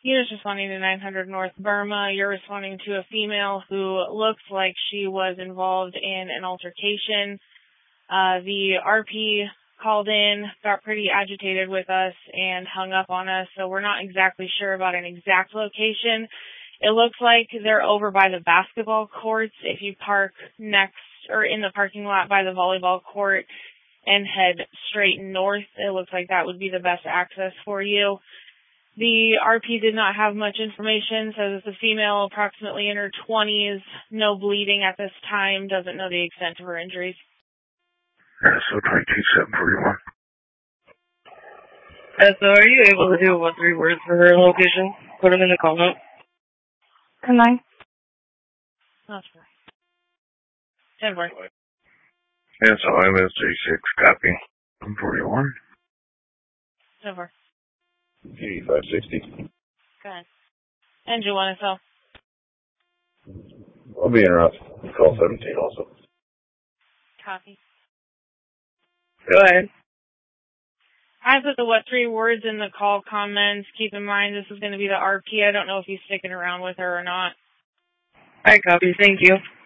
You're responding to 900 North Burma. You're responding to a female who looks like she was involved in an altercation. The RP called in, got pretty agitated with us, and hung up on us, so we're not exactly sure about an exact location. It looks like they're over by the basketball courts. If you park next or in the parking lot by the volleyball court and head straight north, it looks like that would be the best access for you. The RP did not have much information, says it's a female approximately in her 20s, no bleeding at this time, doesn't know the extent of her injuries. So 22741. So are you able to do 3 words for her location? Put them in the call note. 10-9. That's right. 10-4. And so MSJ6, copy. 41. 10-4. 8560. Go ahead. And you want to sell? I'll be interested. Call 17 also. Copy. Go ahead. I put the 3 words in the call comments. Keep in mind this is going to be the RP. I don't know if he's sticking around with her or not. I copy. Thank you.